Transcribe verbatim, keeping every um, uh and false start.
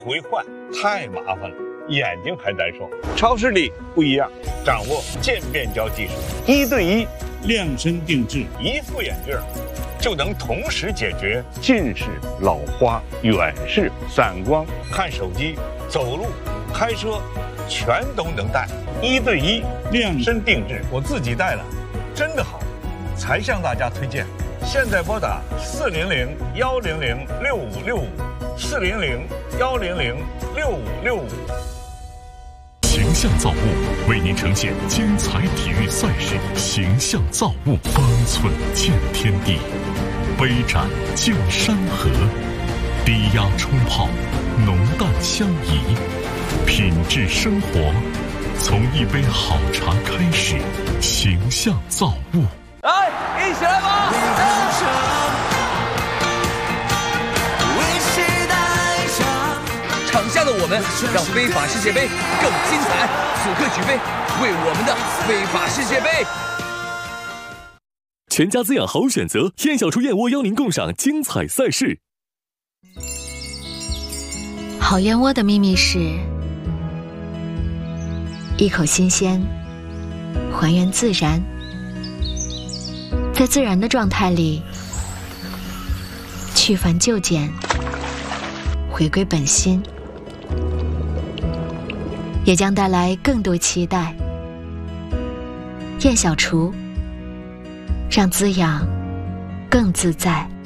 回换太麻烦了，眼睛还难受。超视力不一样，掌握渐变焦技术，一对一量身定制， 一副眼镜就能同时解决近视、老花、远视、散光、看手机、走路、开车，全都能戴。一对一量身定制，我自己戴了，真的好，才向大家推荐。现在拨打四零零幺零零六五六五，四零零幺零零六五六五。 形象造物为您呈现精彩体育赛事，形象造物，方寸见天地，杯盏见山河，低压冲泡，浓淡相宜，品质生活，从一杯好茶开始。形象造物， 来，一起来吧！场下的我们让非法世界杯更精彩，此刻举杯，为我们的非法世界杯。 全家滋养好选择，燕小厨燕窝邀您共赏精彩赛事。 好燕窝的秘密是一口新鲜，还原自然，在自然的状态里去繁就简，回归本心，也将带来更多期待。燕小厨，让滋养更自在。